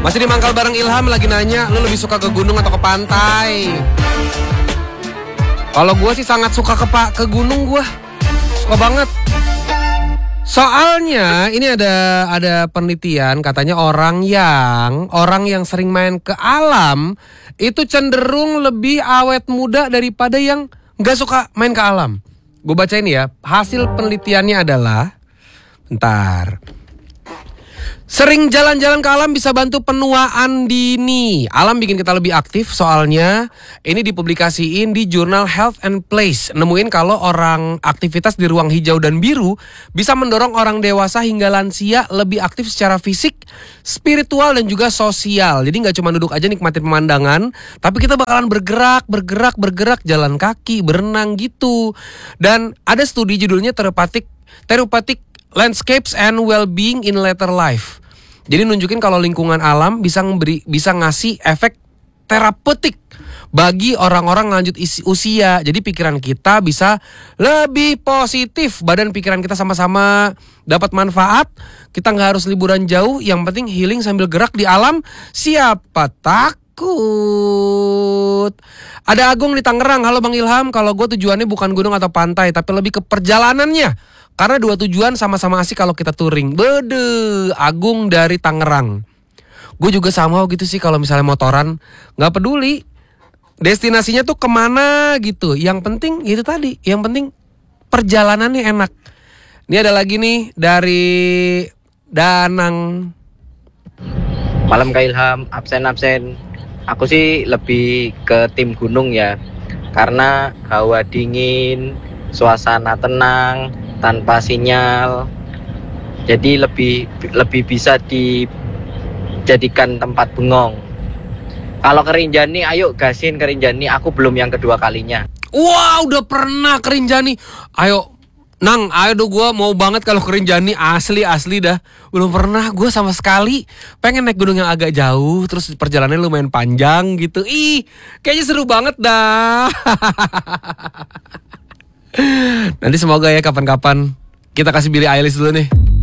Masih di Mangkal bareng Ilham, lagi nanya, lu lebih suka ke gunung atau ke pantai? Kalau gue sih sangat suka ke gunung gue. Suka banget. Soalnya ini ada penelitian, katanya orang yang sering main ke alam itu cenderung lebih awet muda daripada yang gak suka main ke alam. Gue bacain ya, hasil penelitiannya adalah, bentar. Sering jalan-jalan ke alam bisa bantu penuaan dini. Alam bikin kita lebih aktif, soalnya ini dipublikasiin di jurnal Health and Place. Nemuin kalau orang aktivitas di ruang hijau dan biru bisa mendorong orang dewasa hingga lansia lebih aktif secara fisik, spiritual dan juga sosial. Jadi gak cuma duduk aja nikmatin pemandangan, tapi kita bakalan bergerak, jalan kaki, berenang gitu. Dan ada studi judulnya Therapeutic Landscapes and Well-being in Later Life. Jadi nunjukin kalau lingkungan alam bisa ngasih efek terapeutik bagi orang-orang lanjut usia. Jadi pikiran kita bisa lebih positif, badan pikiran kita sama-sama dapat manfaat. Kita nggak harus liburan jauh, yang penting healing sambil gerak di alam. Siapa takut? Ada Agung di Tangerang. Halo Bang Ilham, kalau gue tujuannya bukan gunung atau pantai, tapi lebih ke perjalanannya. Karena dua tujuan sama-sama asik kalau kita touring. Bede, Agung dari Tangerang. Gue juga sama gitu sih kalau misalnya motoran. Gak peduli destinasinya tuh kemana gitu. Yang penting itu tadi, yang penting perjalanannya enak. Ini ada lagi nih dari Danang. Malam Kak Ilham, absen. Aku sih lebih ke tim gunung ya. Karena hawa dingin, suasana tenang, tanpa sinyal, jadi lebih bisa dijadikan tempat bengong. Kalau ke Rinjani, ayo gasin ke Rinjani. Aku belum yang kedua kalinya. Wah, udah pernah ke Rinjani. Ayo Nang, ayo dong, gue mau banget kalau ke Rinjani. Asli dah. Belum pernah gue sama sekali. Pengen naik gunung yang agak jauh, terus perjalanannya lumayan panjang gitu. Ih, kayaknya seru banget dah. Nanti semoga ya kapan-kapan kita kasih Billie Eilish dulu nih.